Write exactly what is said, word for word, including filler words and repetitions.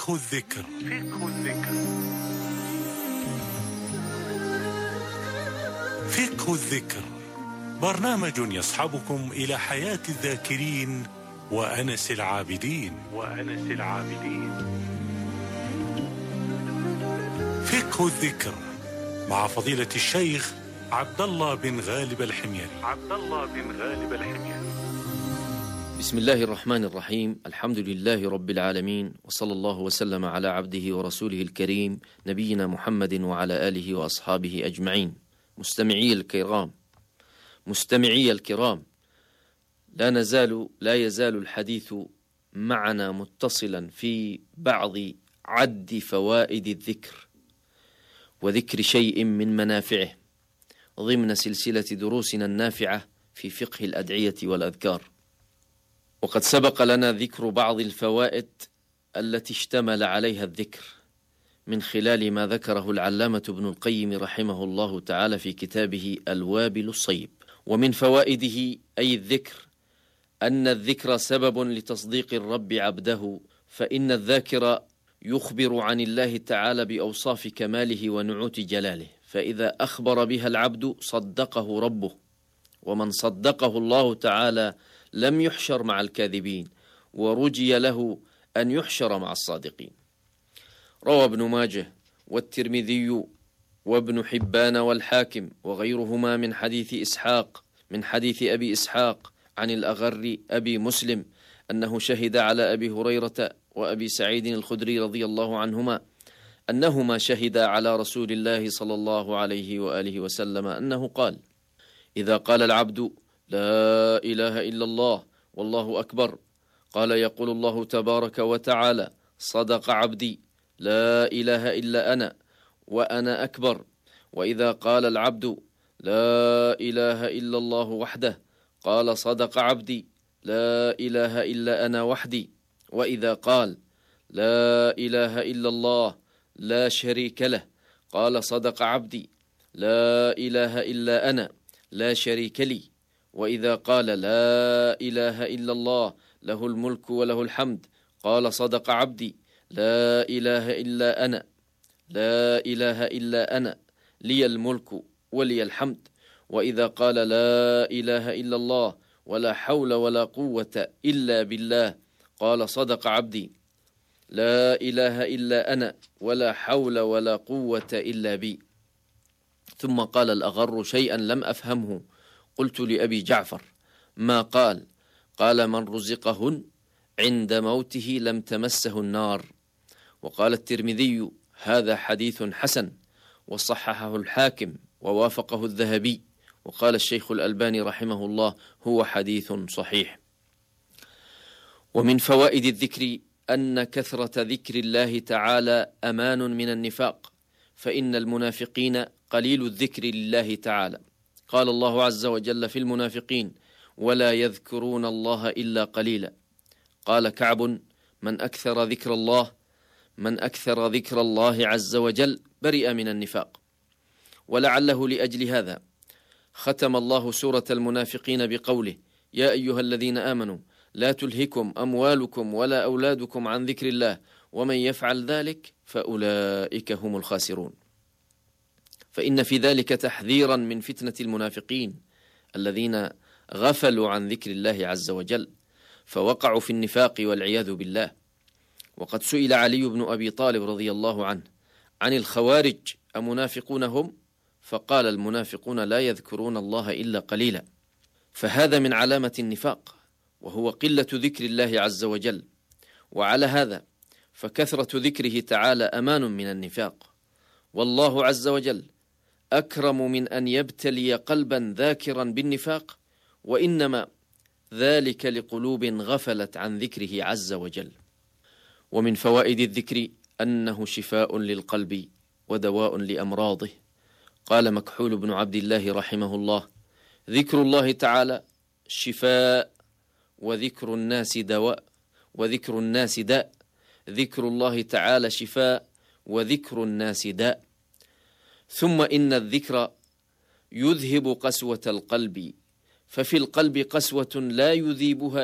فقه الذكر. فقه الذكر. فقه الذكر برنامج يصحبكم إلى حياة الذاكرين وأنس العابدين. وأنس العابدين. فقه الذكر مع فضيلة الشيخ عبد الله بن غالب الحميري. عبد الله بن غالب الحميري. بسم الله الرحمن الرحيم. الحمد لله رب العالمين، وصلى الله وسلم على عبده ورسوله الكريم نبينا محمد وعلى آله وأصحابه أجمعين. مستمعي الكرام مستمعي الكرام لا نزال لا يزال الحديث معنا متصلا في بعض عد فوائد الذكر وذكر شيء من منافعه ضمن سلسلة دروسنا النافعة في فقه الأدعية والأذكار. وقد سبق لنا ذكر بعض الفوائد التي اشتمل عليها الذكر من خلال ما ذكره العلامة ابن القيم رحمه الله تعالى في كتابه الوابل الصيب. ومن فوائده أي الذكر أن الذكر سبب لتصديق الرب عبده، فإن الذاكر يخبر عن الله تعالى بأوصاف كماله ونعوت جلاله، فإذا أخبر بها العبد صدقه ربه، ومن صدقه الله تعالى لم يحشر مع الكاذبين، ورجي له أن يحشر مع الصادقين. روى ابن ماجه والترمذي وابن حبان والحاكم وغيرهما من حديث إسحاق من حديث أبي إسحاق عن الأغر أبي مسلم أنه شهد على أبي هريرة وأبي سعيد الخدري رضي الله عنهما أنهما شهدا على رسول الله صلى الله عليه وآله وسلم أنه قال: إذا قال العبد لا إله إلا الله والله أكبر، قال يقول الله تبارك وتعالى: صدق عبدي، لا إله إلا أنا وأنا أكبر. وإذا قال العبد لا إله إلا الله وحده، قال صدق عبدي، لا إله إلا أنا وحدي. وإذا قال لا إله إلا الله لا شريك له، قال صدق عبدي، لا إله إلا أنا لا شريك لي. وإذا قال لا إله إلا الله له الملك وله الحمد، قال صدق عبدي، لا إله إلا أنا لا إله إلا أنا لي الملك ولي الحمد. وإذا قال لا إله إلا الله ولا حول ولا قوة إلا بالله، قال صدق عبدي، لا إله إلا أنا ولا حول ولا قوة إلا بي. ثم قال الأغر شيئا لم أفهمه، قلت لأبي جعفر: ما قال؟ قال: من رزقهن عند موته لم تمسه النار. وقال الترمذي: هذا حديث حسن، وصححه الحاكم ووافقه الذهبي. وقال الشيخ الألباني رحمه الله: هو حديث صحيح. ومن فوائد الذكر أن كثرة ذكر الله تعالى أمان من النفاق، فإن المنافقين قليل الذكر لله تعالى. قال الله عز وجل في المنافقين: ولا يذكرون الله إلا قليلا. قال كعب: من أكثر ذكر الله من أكثر ذكر الله عز وجل برئ من النفاق. ولعله لأجل هذا ختم الله سورة المنافقين بقوله: يا أيها الذين آمنوا لا تلهكم أموالكم ولا أولادكم عن ذكر الله ومن يفعل ذلك فأولئك هم الخاسرون. فإن في ذلك تحذيرا من فتنة المنافقين الذين غفلوا عن ذكر الله عز وجل فوقعوا في النفاق والعياذ بالله. وقد سئل علي بن أبي طالب رضي الله عنه عن الخوارج: أمنافقون هم؟ فقال: المنافقون لا يذكرون الله إلا قليلا. فهذا من علامة النفاق، وهو قلة ذكر الله عز وجل. وعلى هذا فكثرة ذكره تعالى أمان من النفاق. والله عز وجل أكرم من أن يبتلي قلبا ذاكرا بالنفاق، وإنما ذلك لقلوب غفلت عن ذكره عز وجل. ومن فوائد الذكر أنه شفاء للقلب ودواء لأمراضه. قال مكحول بن عبد الله رحمه الله: ذكر الله تعالى شفاء، وذكر الناس دواء وذكر الناس داء. ذكر الله تعالى شفاء، وذكر الناس داء. ثم إن الذكر يذهب قسوة القلب، ففي القلب قسوة لا يذيبها